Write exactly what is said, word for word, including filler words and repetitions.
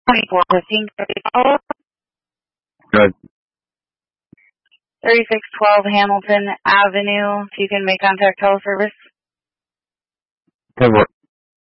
twenty-four fifteen. Good. thirty-six twelve Hamilton Avenue. If you can make contact teleservice. Good work.